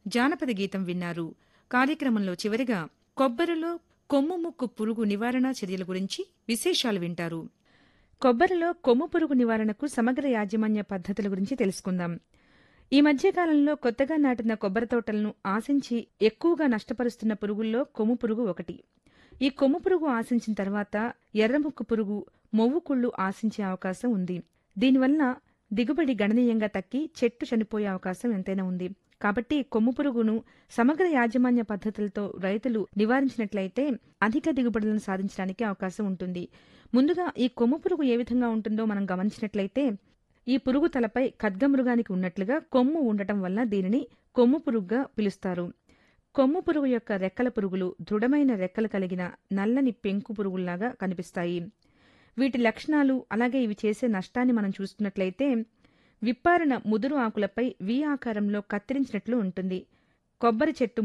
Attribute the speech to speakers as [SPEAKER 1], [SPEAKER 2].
[SPEAKER 1] జానపద గీతం విన్నారు. కార్యక్రమంలో చివరిగా కొబ్బరిలో కొమ్ము ముక్కు పురుగు నివారణ చర్యల గురించి విశేషాలు వింటారు. కొబ్బరిలో కొమ్ము పురుగు నివారణకు సమగ్ర యాజమాన్య పద్ధతుల గురించి తెలుసుకుందాం. ఈ మధ్యకాలంలో కొత్తగా నాటిన కొబ్బరి తోటలను ఆశించి ఎక్కువగా నష్టపరుస్తున్న పురుగుల్లో కొమ్ము పురుగు ఒకటి. ఈ కొమ్ము పురుగు ఆశించిన తర్వాత ఎర్రముక్కు పురుగు, మొవ్వు కుళ్ళు ఆశించే అవకాశం ఉంది. దీనివల్ల దిగుబడి గణనీయంగా తగ్గి చెట్టు చనిపోయే అవకాశం ఎంతైనా ఉంది. కాబట్టి కొమ్ము పురుగును సమగ్ర యాజమాన్య పద్ధతులతో రైతులు నివారించినట్లయితే అధిక దిగుబడులను సాధించడానికి అవకాశం ఉంటుంది. ముందుగా ఈ కొమ్ము పురుగు ఏ విధంగా ఉంటుందో మనం గమనించినట్లయితే ఈ పురుగు తలపై ఖడ్గమృగానికి ఉన్నట్లుగా కొమ్ము ఉండటం వల్ల దీనిని కొమ్ము పురుగుగా పిలుస్తారు. కొమ్ము పురుగు యొక్క రెక్కల పురుగులు దృఢమైన రెక్కలు కలిగిన నల్లని పెంకు పురుగుల్లాగా కనిపిస్తాయి. వీటి లక్షణాలు అలాగే ఇవి చేసే నష్టాన్ని మనం చూస్తున్నట్లయితే విప్పారిన ముదురు ఆకులపై వి ఆకారంలో కత్తిరించినట్లు ఉంటుంది. కొబ్బరి చెట్టు